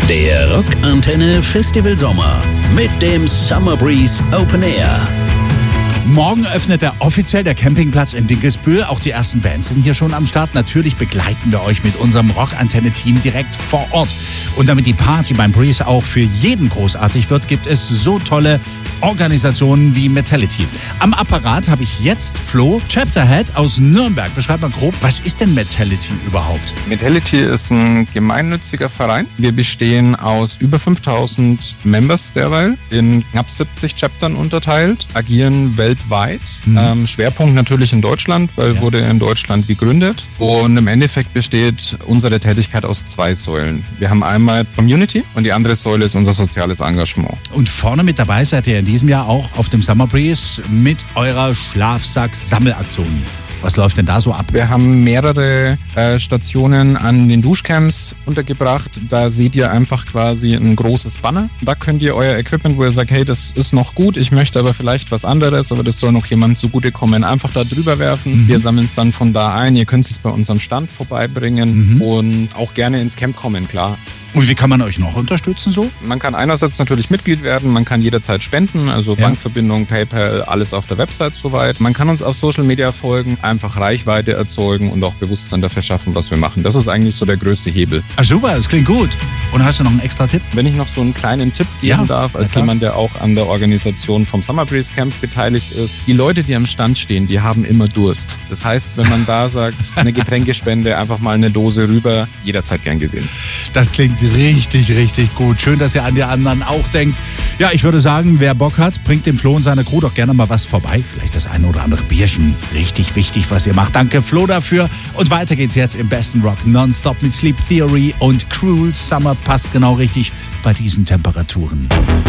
Der Rockantenne Festival Sommer mit dem Summer Breeze Open Air. Morgen öffnet offiziell der Campingplatz in Dinkelsbühl. Auch die ersten Bands sind hier schon am Start. Natürlich begleiten wir euch mit unserem Rockantenne-Team direkt vor Ort. Und damit die Party beim Breeze auch für jeden großartig wird, gibt es so tolle Organisationen wie Metality. Am Apparat habe ich jetzt Flo Chapterhead aus Nürnberg. Beschreib mal grob, was ist denn Metality überhaupt? Metality ist ein gemeinnütziger Verein. Wir bestehen aus über 5000 Members derweil, in knapp 70 Chaptern unterteilt, agieren weltweit. Schwerpunkt natürlich in Deutschland, weil wurde in Deutschland gegründet. Und im Endeffekt besteht unsere Tätigkeit aus 2 Säulen. Wir haben einmal Community und die andere Säule ist unser soziales Engagement. Und vorne mit dabei seid ihr in diesem Jahr auch auf dem Summer Breeze mit eurer Schlafsack-Sammelaktion. Was läuft denn da so ab? Wir haben mehrere Stationen an den Duschcamps untergebracht. Da seht ihr einfach quasi ein großes Banner. Da könnt ihr euer Equipment, wo ihr sagt, hey, das ist noch gut, ich möchte aber vielleicht was anderes, aber das soll noch jemandem zugutekommen, einfach da drüber werfen. Wir sammeln es dann von da ein. Ihr könnt es bei unserem Stand vorbeibringen und auch gerne ins Camp kommen, klar. Und wie kann man euch noch unterstützen so? Man kann einerseits natürlich Mitglied werden, man kann jederzeit spenden, also Bankverbindung, PayPal, alles auf der Website soweit. Man kann uns auf Social Media folgen, einfach Reichweite erzeugen und auch Bewusstsein dafür schaffen, was wir machen. Das ist eigentlich so der größte Hebel. Ach super, das klingt gut. Und hast du noch einen extra Tipp? Wenn ich noch so einen kleinen Tipp geben darf, als jemand, der auch an der Organisation vom Summer Breeze Camp beteiligt ist. Die Leute, die am Stand stehen, die haben immer Durst. Das heißt, wenn man da sagt, eine Getränkespende, einfach mal eine Dose rüber, jederzeit gern gesehen. Das klingt richtig, richtig gut. Schön, dass ihr an die anderen auch denkt. Ja, ich würde sagen, wer Bock hat, bringt dem Flo und seiner Crew doch gerne mal was vorbei. Vielleicht das eine oder andere Bierchen. Richtig wichtig, was ihr macht. Danke, Flo, dafür. Und weiter geht's jetzt im besten Rock nonstop mit Sleep Theory und Cruel Summer passt genau richtig bei diesen Temperaturen.